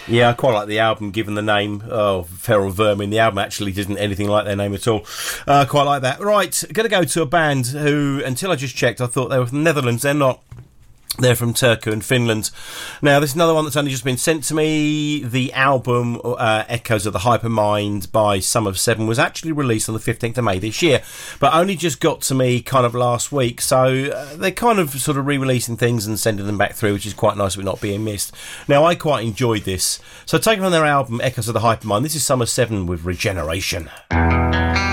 Yeah, I quite like the album, given the name. Oh, Feral Vermin. The album actually isn't anything like their name at all. Quite like that. Right, going to go to a band who, until I just checked, I thought they were from the Netherlands. They're not. They're from Turku in Finland. Now, this is another one that's only just been sent to me. The album Echoes of the Hypermind by Sum of Seven was actually released on the 15th of May this year, but only just got to me kind of last week. So they're kind of sort of re-releasing things and sending them back through, which is quite nice, but not being missed. Now, I quite enjoyed this. So taking on their album Echoes of the Hypermind, this is Sum of Seven with Regeneration.